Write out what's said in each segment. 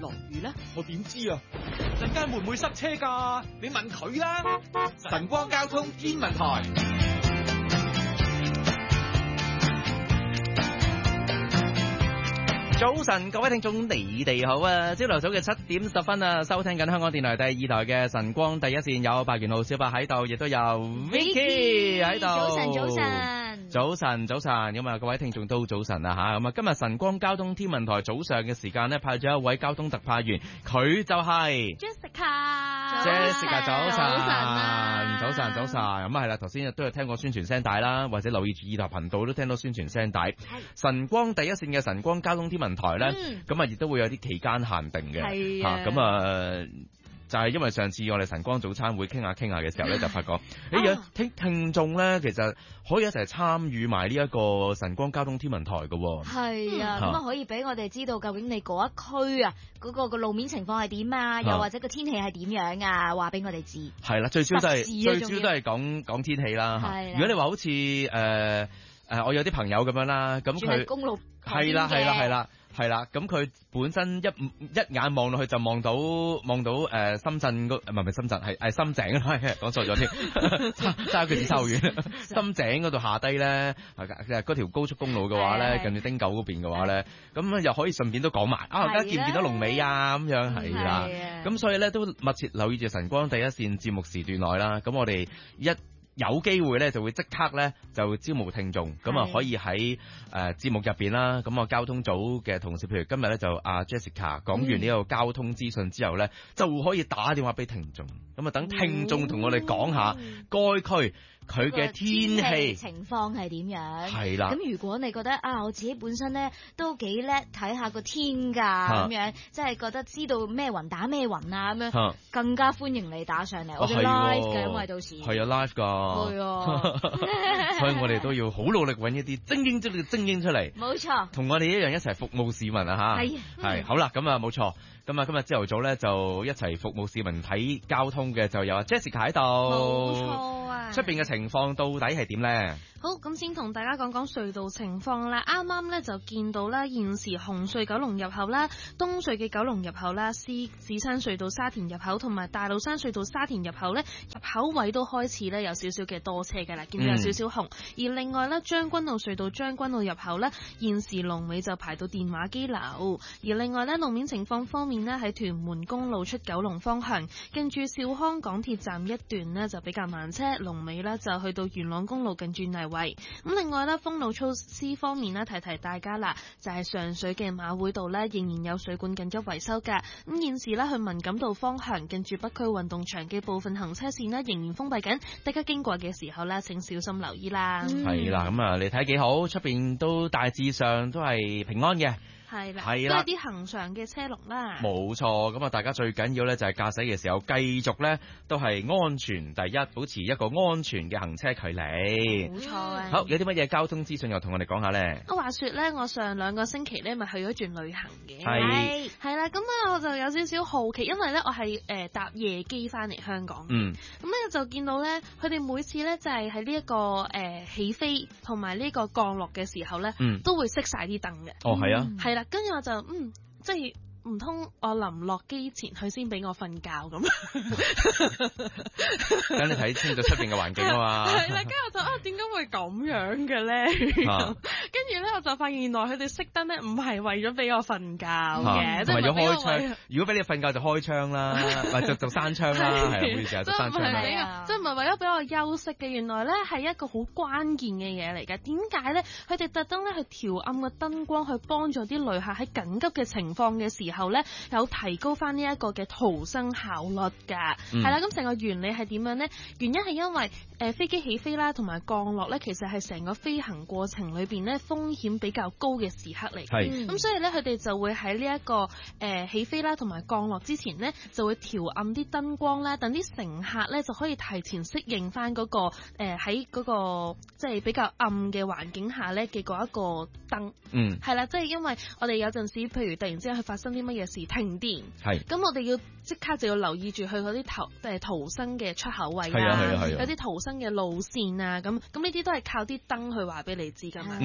雨咧？ 我點知啊？陣間會唔會塞車㗎？你問佢啦。晨光交通天文台。 早晨，各位聽眾，你哋好啊！朝頭早嘅7:10啊，收聽緊香港電台第2台嘅晨光第一線，有白元浩小白喺度，亦都有 Vicky 喺度。 早晨，早晨， 早晨，早晨，咁啊，各位聽眾都早晨啊吓，咁啊，今日晨光交通天文台早上嘅時間呢，派咗一位交通特派員，佢就係 Jessica。 早晨， 早晨， 早晨，咁啊係啦，頭先都有聽過宣傳聲帶啦，或者留意住2台頻道都聽到宣傳聲帶。晨光第一線嘅晨光交通天文台咧，咁啊亦都會有啲期間限定嘅，咁啊就係因為上次我哋晨光早餐會傾下嘅時候咧，就發覺聽眾咧其實可以一齊參與埋呢一個晨光交通天文台嘅喎。 係啊，咁啊可以俾我哋知道究竟你嗰一區啊嗰個路面情況係點啊，又或者個天氣係點樣啊，話俾我哋知。係啦，最主要都係講天氣啦。如果你話好似我有啲朋友咁樣啦，咁佢公路係啦，咁佢本身一眼望落去就望到深圳唔係深圳係深井啦，講錯咗添，差佢差好遠。深井嗰度下低咧，嗰條高速公路嘅話咧，近住汀九嗰邊嘅話咧，咁又可以順便都講埋而家見唔見到龍尾啊？咁樣係啦，咁所以咧都密切留意住晨光第一線節目時段內啦，咁我哋有機會咧就會即刻咧就招募聽眾，咁啊可以喺節目入邊啦，咁啊交通組嘅同事，譬如今日咧就阿 Jessica 講完呢個交通資訊之後咧，就可以打電話俾聽眾，咁啊等聽眾同我哋講下該區佢嘅天氣情況係點樣？ 係啦。 咁如果你覺得我自己本身咧都幾叻睇下個天㗎咁樣，即係覺得知道咩雲打咩雲啊咁樣，更加歡迎你打上嚟，我哋 live 嘅，因為到時係啊 live 㗎，係啊，所以我哋都要好努力揾一啲精英出嚟，冇錯，同我哋一樣一齊服務市民啊嚇，係好啦，咁啊冇錯。咁啊，今日朝頭早咧就一齊服務市民睇交通嘅就有阿 Jessica 喺度。 冇錯啊！ 出邊嘅情況到底係點咧？ 好，咁先同大家講講隧道情況啦。啱啱咧就見到啦，現時紅隧九龍入口啦、東隧嘅九龍入口啦、獅子山隧道沙田入口同埋大老山隧道沙田入口咧，入口位都開始咧有少少嘅多車嘅啦，見到有少少紅。而另外咧，將軍澳隧道將軍澳入口咧，現時龍尾就排到電話機樓。而另外咧，路面情況方面咧，喺屯門公路出九龍方向，近住兆康港鐵站一段咧就比較慢車，龍尾咧就去到元朗公路近住泥圍。咁另外咧，封路措施方面咧，提大家啦，就係上水嘅馬會道咧，仍然有水管緊急維修㗎。咁現時咧去文錦道方向，近住北區運動場嘅部分行車線咧仍然封閉緊，大家經過嘅時候咧，請小心留意啦。 係啦，咁啊，你睇幾好，出邊都大致上都係平安嘅。 係啦，都係啲恒常嘅車龍啦。冇錯，咁啊，大家最緊要咧就係駕駛嘅時候繼續咧都係安全第一，保持一個安全嘅行車距離。 冇錯啊。 好，有啲乜嘢交通資訊又同我哋講下咧？ 話說咧，我上2個星期咧咪去咗轉旅行嘅。係啦，咁啊我就有少少好奇，因為咧我係搭夜機翻嚟香港。咁咧就見到咧，佢哋每次咧就係喺呢一個起飛同埋呢個降落嘅時候咧，都會熄晒啲燈嘅。 哦，係啊。 係啦。跟住我就即係唔通我臨落機前佢先俾我瞓覺咁？ 等你睇清楚出邊嘅環境啊嘛。 係啦，跟住我就點解會咁樣嘅咧？跟住咧我就發現原來佢哋熄燈咧唔係為咗俾我瞓覺嘅，即係為咗開窗。如果俾你瞓覺就開窗啦，或者就閂窗啦，係啊，好似成日就閂窗啦。 即係唔係為咗俾我休息嘅？原來咧係一個好關鍵嘅嘢嚟嘅。點解咧？佢哋特登咧去調暗個燈光，去幫助啲旅客喺緊急嘅情況嘅時候咧，有提高翻呢一個嘅逃生效率㗎。係啦，咁成個原理係點樣咧？原因係因為飛機起飛啦，同埋降落咧，其實係成個飛行過程裏邊咧風險比較高嘅時刻嚟嘅。咁所以咧，佢哋就會喺呢一個起飛啦，同埋降落之前咧，就會調暗啲燈光啦，等啲乘客咧就可以提前適應翻嗰個喺嗰個即係比較暗嘅環境下咧嘅嗰一個燈。係啦，即係因為我哋有陣時，譬如突然之間去發生啲乜嘢事停電，咁我哋要即刻就要留意住佢嗰啲逃生嘅出口位啊，有啲逃生嘅路線啊，咁呢啲都係靠啲燈去話俾你知噶嘛。係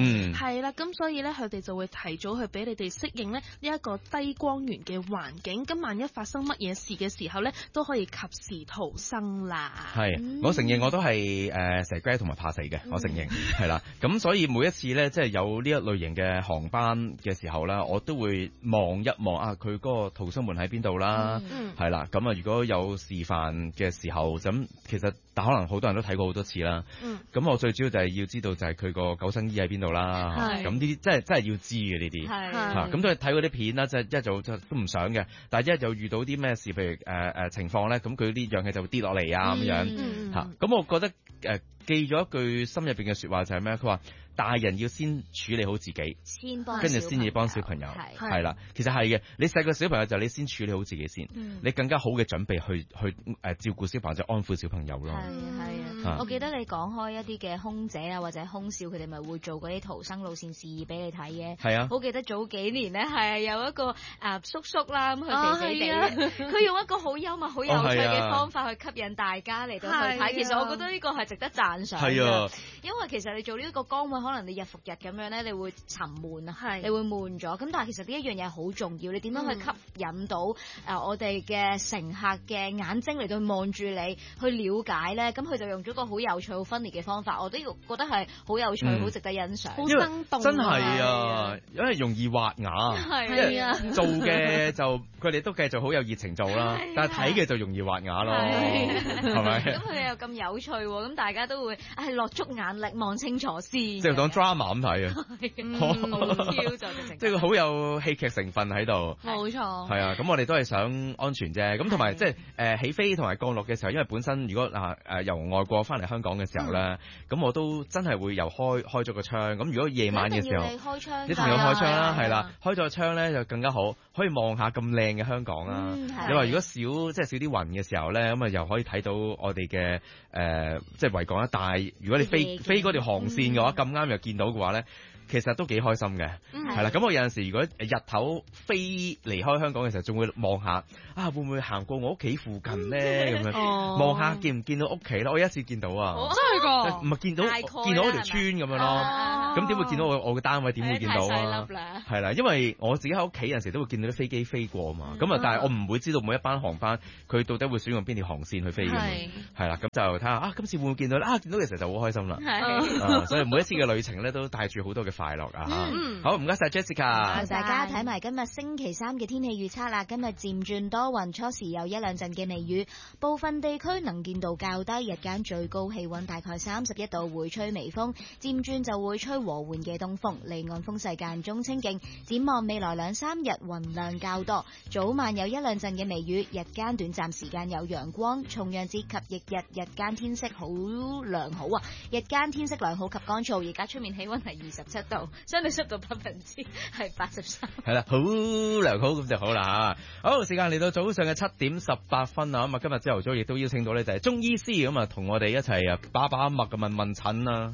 係啦，咁所以咧佢哋就會提早去俾你哋適應咧呢一個低光源嘅環境，咁萬一發生乜嘢事嘅時候咧，都可以及時逃生啦。 係，我承認我都係蛇龜同埋怕死嘅，我承認係啦。咁所以每一次咧，即係有呢一類型嘅航班嘅時候咧，我都會望一望啊，佢嗰個逃生門喺邊度啦，係啦。咁啊，如果有示範嘅時候，咁其實可能好多人都睇過好多次啦。咁我最主要就係要知道就係佢個救生衣喺邊度啦。咁呢啲真係要知嘅呢啲。咁都係睇嗰啲片啦，即係一早就都唔想嘅，但係一又遇到啲咩事，譬如情況咧，咁佢啲氧氣就會跌落嚟啊咁樣嚇。咁我覺得記咗一句心入邊嘅説話就係咩？佢話大人要先處理好自己，跟住先至幫小朋友，係啦。其實係嘅，你細個小朋友就你先處理好自己先，你更加好嘅準備去照顧小朋友，就安撫小朋友咯。 係啊，我記得你講開一啲嘅空姐啊或者空少，佢哋咪會做嗰啲逃生路線示意俾你睇嘅。係啊，好記得早幾年咧係有一個叔叔啦，咁佢肥肥地，佢用一個好幽默、好有趣嘅方法去吸引大家嚟到去睇。其實我覺得呢個係值得讚賞嘅，因為其實你做呢一個崗位，可能你日復日咁樣咧，你會沉悶啊，你會悶咗。咁但係其實呢一樣嘢好重要，你點樣去吸引到我哋嘅乘客嘅眼睛嚟到望住你，去了解咧？咁佢就用咗個好有趣、好分裂嘅方法，我都覺得係好有趣、好值得欣賞，好生動。真係啊，因為容易滑牙，係啊，做嘅就佢哋都繼續好有熱情做啦，但係睇嘅就容易滑牙咯，係咪？咁佢哋又咁有趣，咁大家都會落足眼力望清楚先，即係當 drama 咁睇啊，即係好有戲劇成分喺度，冇錯。係啊，咁我哋都係想安全啫。咁同埋即係起飛同埋降落嘅時候，因為本身如果由外國翻嚟香港嘅時候咧，咁我都真係會開咗個窗。咁如果夜晚嘅時候，你同我開窗啦，係啦，開咗個窗咧就更加好，可以望下咁靚嘅香港啦。你話如果少啲雲嘅時候咧，咁啊又可以睇到我哋嘅即係維港一帶。如果你飛嗰條航線嘅話，咁啱又見到嘅話咧，其實都幾開心嘅，係啦。咁我有陣時如果日頭飛離開香港嘅時候，仲會望下會唔會行過我屋企附近咧？咁樣望下見唔見到屋企咯？我一次見到啊，真係㗎，唔係見到嗰條村咁樣咯。咁點會見到我嘅單位？點會見到啊？係啦，因為我自己喺屋企有陣時都會見到啲飛機飛過嘛。咁但係我唔會知道每一班航班佢到底會選用邊條航線去飛嘅。係啦，咁就睇下今次會唔會見到咧？見到嘅時候就好開心啦。所以每一次嘅旅程咧都帶住好多嘅快樂啊！好，唔該晒 Jessica。大家睇埋今日星期三嘅天氣預測啦。今日漸轉多雲，初時有一兩陣嘅微雨，部分地區能見度較低，日間最高氣溫大概31度，會吹微風，漸轉就會吹和緩嘅東風，離岸風勢間中清勁。展望未來2-3日雲量較多，早晚有一兩陣嘅微雨，日間短暫時間有陽光。重陽節及翌日日間天色好良好啊！日間天色良好及乾燥，而家出面氣溫係27度，相對濕度83%，係啦，好良好咁就好啦嚇。好，時間嚟到早上嘅7:18啊！咁啊，今日朝頭早亦都邀請到咧就係中醫師咁啊，同我哋一齊把脈嘅問診啊。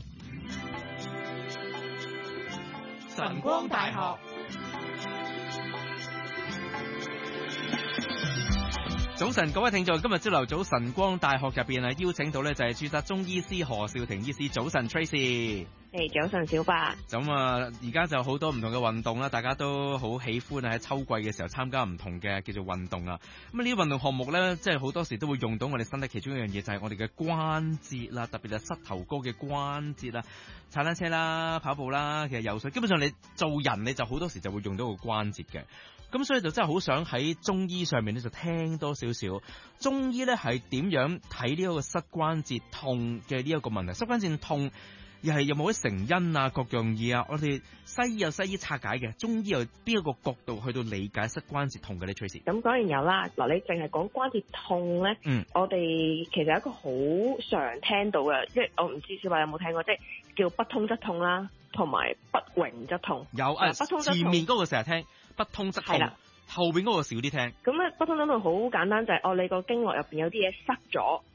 晨光大學早晨，各位聽眾，今日朝頭早晨光大學入邊啊，邀請到咧就係註冊中醫師何兆庭醫師。早晨 Tracy。早晨小白。咁啊，而家就好多唔同嘅運動啦，大家都好喜歡喺秋季嘅時候參加唔同嘅叫做運動啊。咁啊，呢啲運動項目咧，即係好多時都會用到我哋身體其中一樣嘢，就係我哋嘅關節啦，特別係膝頭哥嘅關節啦，踩單車啦、跑步啦，其實游水，基本上你做人你就好多時就會用到個關節嘅。咁所以就真係好想喺中醫上面咧就聽多少少中醫咧係點樣睇呢一個膝關節痛嘅呢一個問題。膝關節痛又係有冇啲成因啊，各樣嘢啊，我哋西醫有西醫拆解嘅，中醫有邊一個角度去到理解膝關節痛嘅呢 Tracy？ 咁當然有啦。嗱，你淨係講關節痛咧，我哋其實有一個好常聽到嘅，即係我唔知小白有冇聽過，即係叫不通則痛啦，同埋不榮則痛。有不通則痛前面嗰個成日聽。不通則痛，後邊嗰個少啲聽。咁咧，不通則痛好簡單，就係你個經絡入邊有啲嘢塞咗，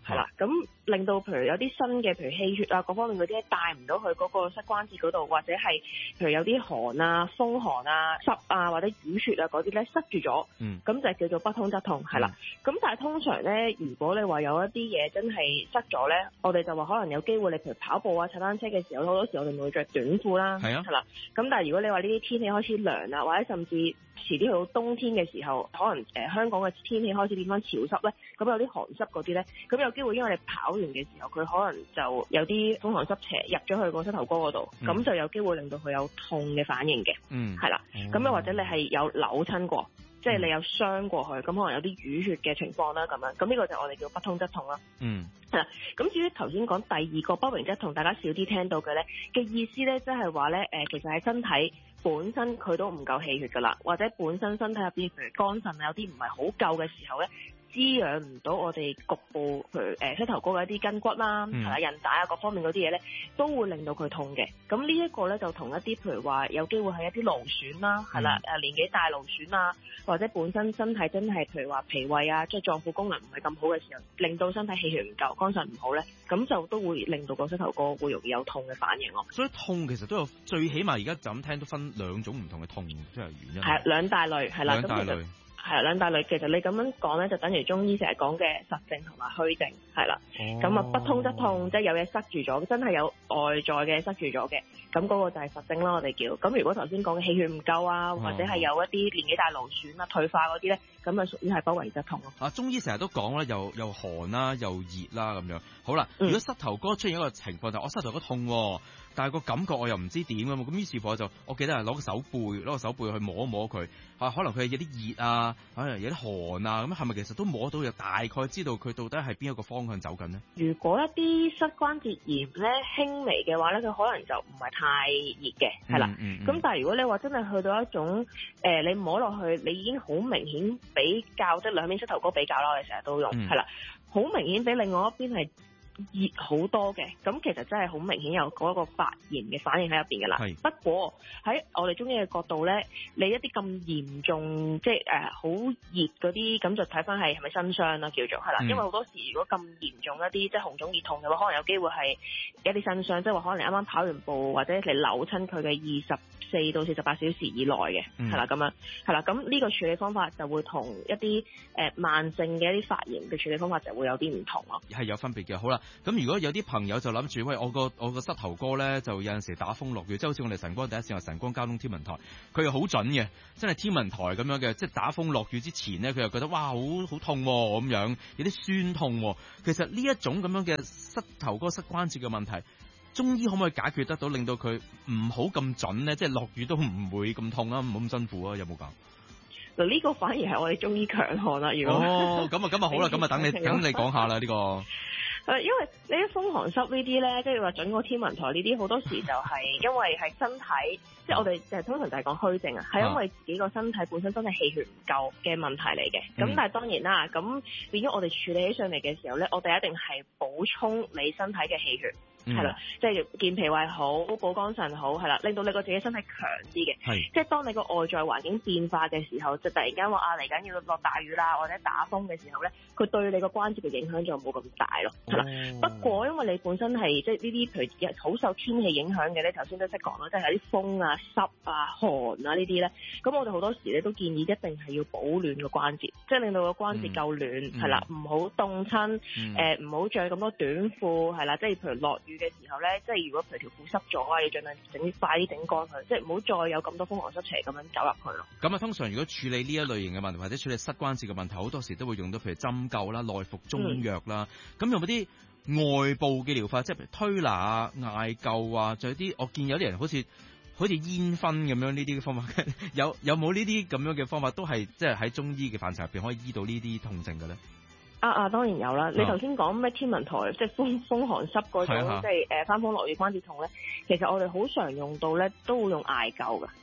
係啦，咁令到譬如有啲新嘅，譬如氣血啊各方面嗰啲帶唔到去嗰個膝關節嗰度，或者係譬如有啲寒啊、風寒啊、濕啊或者淤血啊嗰啲咧塞住咗，咁就叫做不通則痛，係啦。咁但係通常咧，如果你話有一啲嘢真係塞咗咧，我哋就話可能有機會你譬如跑步啊、踩單車嘅時候，好多時我哋會着短褲啦，係啦。咁但係如果你話呢啲天氣開始涼啦，或者甚至遲啲去到冬天嘅時候，可能香港嘅天氣開始變翻潮濕咧，咁有啲寒濕嗰啲咧，咁有機會因為你跑完嘅時候，佢可能就有啲風寒濕邪入咗去個膝頭哥嗰度，咁就有機會令到佢有痛嘅反應嘅，係啦。咁又或者你係有扭親過，即係你有傷過去，咁可能有啲淤血嘅情況啦，咁樣，咁呢個就我哋叫不通則痛啦。係啦。咁至於頭先講第二個不榮則痛，大家少啲聽到嘅咧嘅意思咧，即係話咧其實係身體本身佢都唔夠氣血噶啦，或者本身身體入邊譬如肝腎有啲唔係好夠嘅時候咧，滋養唔到我哋局部譬如膝頭哥嘅一啲筋骨啦，係啦，韌帶啊各方面嗰啲嘢咧，都會令到佢痛嘅。咁呢一個咧就同一啲譬如話有機會係一啲勞損啦，係啦，年紀大勞損啊，或者本身身體真係譬如話脾胃啊，即係臟腑功能唔係咁好嘅時候，令到身體氣血唔夠，肝腎唔好咧，咁就都會令到個膝頭哥會容易有痛嘅反應咯。 所以痛其實都有最起碼而家就咁聽都分兩種唔同嘅痛，即係原因。 係兩大類，係啦， 兩大類。 係兩大類，其實你咁樣講咧，就等於中醫成日講嘅實症同埋虛症，係啦。咁不通則痛，即係有嘢塞住咗，真係有外在嘅塞住咗嘅，咁嗰個就係實症啦，我哋叫。咁如果頭先講嘅氣血唔夠啊，或者係有一啲年紀大勞損啊、退化嗰啲咧，咁啊屬於係不榮則痛咯。 中醫成日都講咧，又寒啦，又熱啦咁樣。好啦，如果膝頭哥出現一個情況就我膝頭哥痛，但係個感覺我又唔知點咁，於是乎我記得係攞個手背去摸一摸佢，可能佢有啲熱啊，可能有啲寒啊，咁係咪其實都摸到，又大概知道佢到底係邊一個方向走緊呢？ 如果一啲膝關節炎咧輕微嘅話咧，佢可能就唔係太熱嘅，係啦。咁但係如果你話真係去到一種你摸落去，你已經好明顯比較即係兩邊膝頭哥比較啦，我哋成日都用，係啦，好明顯比另外一邊係熱好多嘅，咁其實真係好明顯有嗰個發炎嘅反應喺入邊㗎啦。不過喺我哋中醫嘅角度咧，你一啲咁嚴重即係好熱嗰啲，咁就睇翻係咪新傷啦，叫做係啦。因為好多時如果咁嚴重一啲即係紅腫熱痛嘅話，可能有機會係一啲新傷，即係話可能你啱啱跑完步或者你扭親佢嘅24到48小時以內嘅，係啦咁樣，係啦。咁呢個處理方法就會同一啲慢性嘅一啲發炎嘅處理方法就會有啲唔同咯。 係有分別嘅。好啦。咁如果有啲朋友就諗住，喂，我個膝頭哥咧就有陣時打風落雨，即係好似我哋晨光第一線話晨光交通天文台，佢又好準嘅，真係天文台咁樣嘅，即係打風落雨之前咧，佢又覺得哇好痛咁樣，有啲酸痛。其實呢一種咁樣嘅膝頭哥膝關節嘅問題，中醫可唔可以解決得到，令到佢唔好咁準咧？即係落雨都唔會咁痛啊，唔好咁辛苦啊？有冇講？ 嗱，呢個反而係我哋中醫強項啦。如果咁啊好啦，咁啊等你講下啦呢個。 因為你啲風寒濕呢啲咧，即係話準個天文台呢啲，好多時就係因為係身體，即係我哋就通常就係講虛症啊，係因為自己個身體本身真係氣血唔夠嘅問題嚟嘅。咁但係當然啦，咁變咗我哋處理起上嚟嘅時候咧，我哋一定係補充你身體嘅氣血。係啦，即係健脾胃好，補肝腎好，係啦，令到你個自己身體強啲嘅。即係當你個外在環境變化嘅時候，就突然間話嚟緊要落大雨啦，或者打風嘅時候咧，佢對你個關節嘅影響就冇咁大咯。係啦，不過因為你本身係即係呢啲譬如好受天氣影響嘅咧，頭先都識講啦，即係有啲風啊、濕啊、寒啊呢啲咧，咁我哋好多時咧都建議一定係要保暖個關節，即係令到個關節夠暖，係啦，唔好凍親，唔好着咁多短褲，係啦，即係譬如落雨嘅時候咧，即係如果譬如條褲濕咗啊，要盡量快啲整乾佢，即係唔好再有咁多風寒濕邪咁樣走入去咯。 咁啊，通常如果處理呢一類型嘅問題，或者處理膝關節嘅問題，好多時都會用到譬如針灸啦、內服中藥啦。咁有冇啲外部嘅療法，即係譬如推拿啊、艾灸啊，仲有啲我見有啲人好似煙熏咁樣呢啲方法，有冇呢啲咁樣嘅方法都係即係喺中醫嘅範疇入邊可以醫到呢啲痛症嘅咧？ 當然有啦！你頭先講咩天文台，即係風寒濕嗰種，即係翻風落雨關節痛咧。其實我哋好常用到咧，都會用艾灸嘅，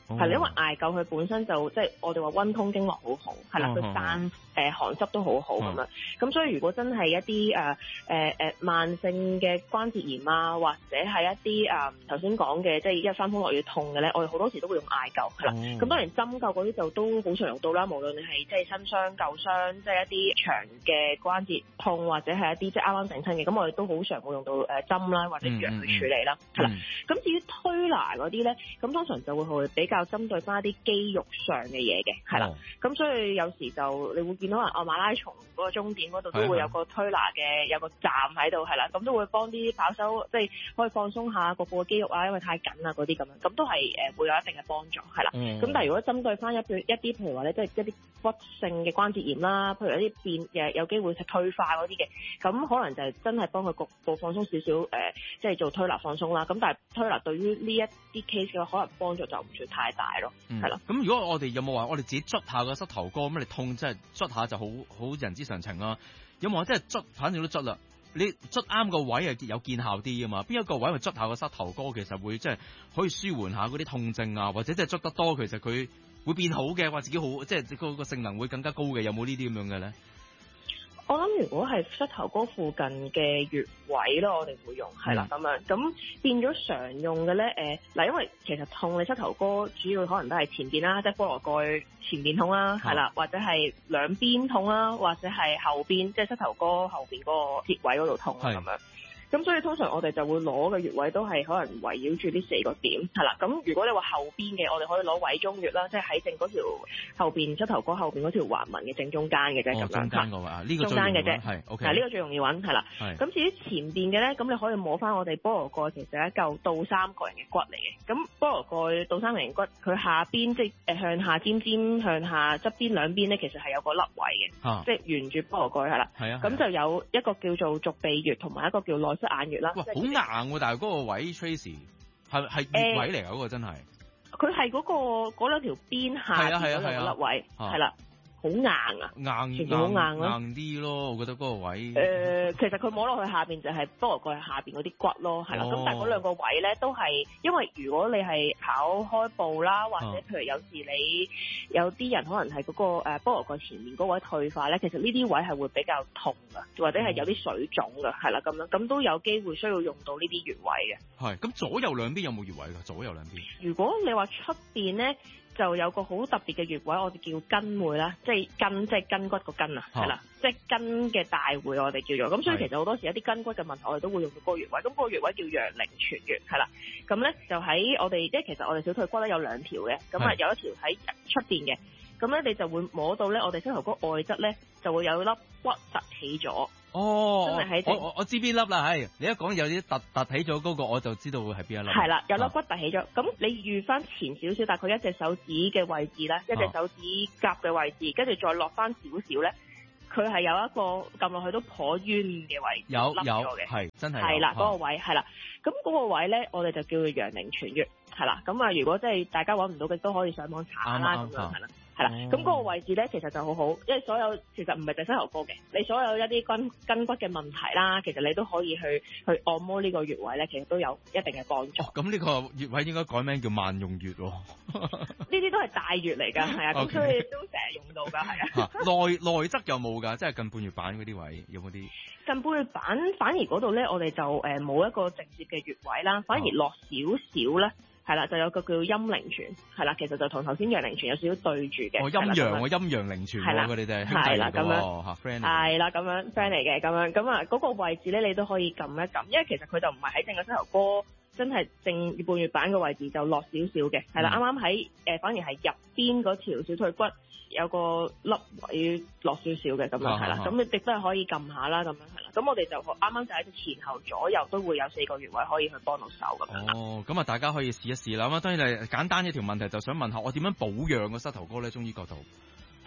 係因為艾灸佢本身就即係我哋話溫通經絡好好，係啦，佢散寒濕都好好咁樣。咁所以如果真係一啲慢性嘅關節炎啊，或者係一啲頭先講嘅即係一翻風落雨痛嘅咧，我哋好多時都會用艾灸係啦。咁當然針灸嗰啲就都好常用到啦，無論你係即係新傷舊傷，即係一啲長嘅關節痛或者係一啲即係啱啱整親嘅，咁我哋都好常會用到針啦或者藥去處理啦，係啦。咁至於推拿嗰啲咧，咁通常就會比較針對翻一啲肌肉上嘅嘢嘅，係啦。咁所以有時就你會見到馬拉松嗰個終點嗰度都會有個推拿嘅，有個站喺度，係啦。咁都會幫啲跑手即係可以放鬆下個肌肉啊，因為太緊啊嗰啲咁樣，咁都係會有一定嘅幫助，係啦。咁但係如果針對翻一啲譬如話咧，即係一啲骨性嘅關節炎啦，譬如一啲有機會係退化嗰啲嘅，咁可能就係真係幫佢局部放鬆少少，即係做推拿放鬆啦。咁但係推拿對於呢一啲 case 嘅話，可能幫助就唔算太大咯，係啦。 咁如果我哋有冇話我哋自己捽下個膝頭哥咁，你痛即係捽下就好人之常情啦。有冇話即係捽，反正都捽啦。你捽啱個位係有見效啲啊嘛？邊一個位咪捽下個膝頭哥，其實會即係可以舒緩下嗰啲痛症啊，或者即係捽得多，其實佢會變好嘅，或自己好即係個性能會更加高嘅，有冇呢啲咁樣嘅咧？ 我諗如果係膝頭哥附近嘅穴位咯，我哋會用係啦咁樣，咁變咗常用嘅咧嗱，因為其實痛你膝頭哥主要可能都係前邊啦，即係菠蘿蓋前邊痛啦，係啦，或者係兩邊痛啦，或者係後邊即係膝頭哥後邊嗰個節位嗰度痛咁樣。咁所以通常我哋就會攞嘅穴位都係可能圍繞住呢4個點，係啦。咁如果你話後邊嘅，我哋可以攞委中穴啦，即係喺正嗰條後邊膝頭哥後邊嗰條橫紋嘅正中間嘅啫，咁樣。中間個位啊，呢個中間嘅啫，係 OK。呢個最容易揾係啦。咁至於前邊嘅咧，咁你可以摸翻我哋菠蘿蓋，其實係一嚿倒三角形嘅骨嚟嘅。咁菠蘿蓋倒三角形骨，佢下邊即係向下尖向下側邊兩邊咧，其實係有個凹位嘅，即係沿住菠蘿蓋係啦。係啊。咁就有一個叫做足臂穴，同埋一個叫內眼穴啦。 哇，好硬喎！但係嗰個位 Tracy 係穴位嚟㗎，嗰個真係。佢係嗰兩條邊下邊嗰兩個凹位，係啦。好硬啊！全部好硬咯， 硬啲咯，我覺得嗰個位。 其實佢摸落去下邊就係菠蘿蓋下邊嗰啲骨咯，係啦。咁但係嗰兩個位咧都係，因為如果你係跑開步啦，或者譬如有時你有啲人可能係嗰個菠蘿蓋前面嗰位退化咧，其實呢啲位係會比較痛噶，或者係有啲水腫噶，係啦咁樣，咁都有機會需要用到呢啲穴位嘅。 係，咁左右兩邊有冇穴位㗎？左右兩邊。 如果你話出邊咧，就有個好特別嘅穴位，我哋叫筋會啦，即係筋骨個筋啊，係啦，即係筋嘅大會我哋叫做。咁所以其實好多時一啲筋骨嘅問題，我哋都會用到嗰個穴位。咁嗰個穴位叫陽陵泉穴，係啦。咁咧就喺我哋，即係其實我哋小腿骨咧有2條嘅，咁啊有一條喺出邊嘅。咁咧你就會摸到咧，我哋膝頭哥外側咧就會有粒骨突起咗。 哦，我知邊粒啦，係你一講有啲突起咗嗰個，我就知道會係邊一粒。 係啦，有粒骨突起咗，咁你預翻前少少，大概一隻手指嘅位置咧，一隻手指甲嘅位置，跟住再落翻少少咧，佢係有一個撳落去都頗冤嘅位置， 有嘅，係真係係啦，嗰個位係啦，咁嗰個位咧，我哋就叫做陽陵泉穴，係啦，咁啊，如果即係大家揾唔到嘅，都可以上網查啦，咁樣係啦。係啦，咁嗰個位置咧，其實就好好，因為所有其實唔係淨係膝頭哥嘅，你所有一啲筋骨嘅問題啦，其實你都可以去按摩呢個穴位咧，其實都有一定嘅幫助。 咁呢個穴位應該改名叫萬用穴喎。 呢啲都係大穴嚟㗎，係啊，咁所以都成日用到㗎，係啊。 內側有冇㗎？即係近半月板嗰啲位有冇啲？ 近半月板反而嗰度咧，我哋就冇一個直接嘅穴位啦，反而落少少咧。係啦，就有個叫陰陵泉，係啦，其實就同頭先陽陵泉有少少對住嘅。 陰陽陵泉，係啦，佢哋哋兄弟嚟嘅，friend 嚟。 係啦，咁樣 friend 嚟嘅，咁樣咁啊，嗰個位置咧，你都可以撳一撳，因為其實佢就唔係喺正個膝頭哥，真係正半月板嘅位置就落少少嘅，係啦，啱啱喺反而係入邊嗰條小腿骨有個粒位落少少嘅，咁樣係啦，咁你亦都係可以撳下啦，咁樣係啦，咁我哋就啱啱就喺前後左右都會有4個穴位可以去幫到手咁樣。 哦，咁啊，大家可以試一試啦。咁啊，當然係簡單一條問題，就想問下我點樣保養個膝頭哥咧？中醫角度。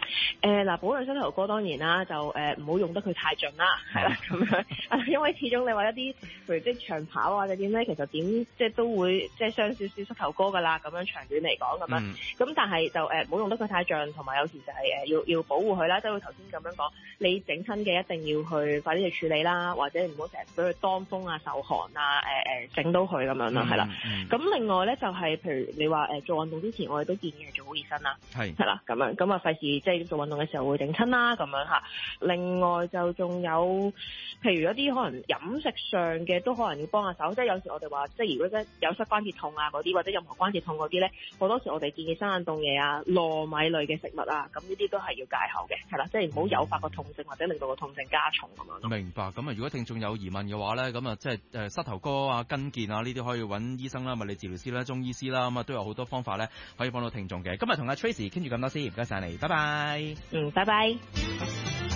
嗱，保養膝頭哥當然啦，就唔好用得佢太盡啦，係啦咁樣，因為始終你話一啲譬如即係長跑啊或者點咧，其實點即係都會即係傷少少膝頭哥噶啦，咁樣長遠嚟講咁樣，咁但係就唔好用得佢太盡，同埋有時就係要保護佢啦，即係頭先咁樣講，你整親嘅一定要去快啲去處理啦，或者唔好成日俾佢當風啊、受寒啊、整到佢咁樣啦，係啦。咁另外咧就係譬如你話做運動之前，我哋都建議係做好熱身啦，係啦咁樣，咁啊費事即係做運動嘅時候會整親啦咁樣嚇。另外就仲有譬如一啲可能飲食上嘅都可能要幫下手，即係有時我哋話即係如果有膝關節痛啊嗰啲，或者任何關節痛嗰啲咧，好多時我哋建議生冷凍嘢啊、糯米類嘅食物啊，咁呢啲都係要戒口嘅，係啦，即係唔好誘發個痛症或者令到個痛症加重咁樣。 明白。咁啊，如果聽眾有疑問嘅話咧，咁啊即係膝頭哥啊、筋腱啊呢啲可以揾醫生啦、物理治療師啦、中醫師啦，咁啊都有好多方法咧可以幫到聽眾嘅。今日同阿 Tracy 傾住咁多先，唔該晒你，拜拜。 拜拜。